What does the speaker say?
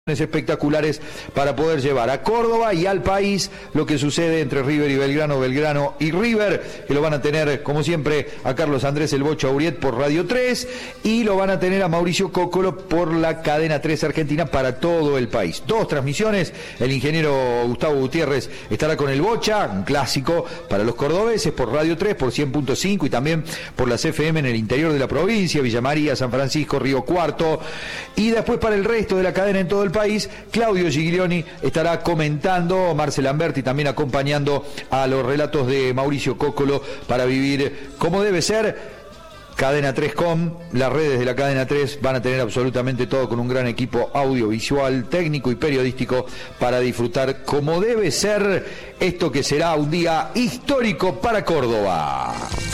espectaculares para poder llevar a Córdoba y al país lo que sucede entre River y Belgrano, Belgrano y River, que lo van a tener como siempre a Carlos Andrés El Bocha Uriet por Radio 3 y lo van a tener a Mauricio Cocolo por la cadena 3 Argentina para todo el país. 2 transmisiones, el ingeniero Gustavo Gutiérrez estará con El Bocha, un clásico para los cordobeses por Radio 3, por 100.5 y también por las FM en el interior de la provincia, Villa María, San Francisco, Río Cuarto, y después para el resto de la cadena en todo el país, Claudio Giglioni estará comentando, Marcel Lamberti también acompañando a los relatos de Mauricio Cocolo para vivir como debe ser. Cadena 3.com, las redes de la Cadena 3 van a tener absolutamente todo con un gran equipo audiovisual, técnico y periodístico para disfrutar como debe ser esto que será un día histórico para Córdoba.